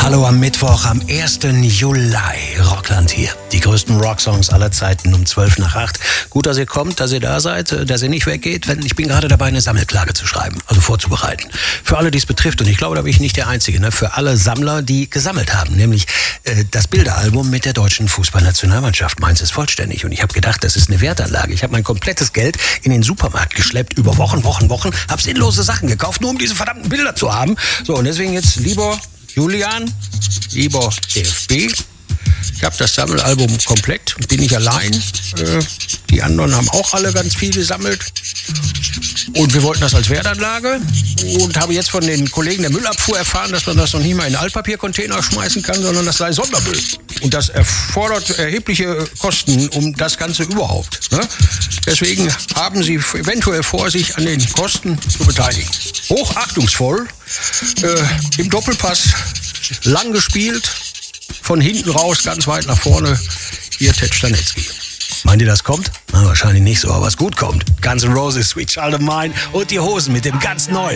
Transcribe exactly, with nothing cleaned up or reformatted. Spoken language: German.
Hallo am Mittwoch, am ersten Juli. Rockland hier. Die größten Rocksongs aller Zeiten um zwölf nach acht. Gut, dass ihr kommt, dass ihr da seid, dass ihr nicht weggeht. Ich bin gerade dabei, eine Sammelklage zu schreiben, also vorzubereiten. Für alle, die es betrifft, und ich glaube, da bin ich nicht der Einzige, ne? Für alle Sammler, die gesammelt haben, nämlich äh, das Bilderalbum mit der deutschen Fußballnationalmannschaft. Meins ist vollständig und ich habe gedacht, das ist eine Wertanlage. Ich habe mein komplettes Geld in den Supermarkt geschleppt, über Wochen, Wochen, Wochen, habe sinnlose Sachen gekauft, nur um diese verdammten Bilder zu haben. So, und deswegen jetzt lieber Julian, lieber D F B, ich habe das Sammelalbum komplett, bin ich allein. Äh, die anderen haben auch alle ganz viel gesammelt. Und wir wollten das als Wertanlage und habe jetzt von den Kollegen der Müllabfuhr erfahren, dass man das noch nicht mal in Altpapiercontainer schmeißen kann, sondern das sei Sondermüll. Und das erfordert erhebliche Kosten um das Ganze überhaupt. Ne? Deswegen haben sie eventuell vor, sich an den Kosten zu beteiligen. Hochachtungsvoll, äh, im Doppelpass lang gespielt, von hinten raus, ganz weit nach vorne, hier Ted Stanetzky. Meint ihr, das kommt? Na, wahrscheinlich nicht so, aber was gut kommt. Guns N' Roses, Sweet Child of Mine und die Hosen mit dem ganz neuen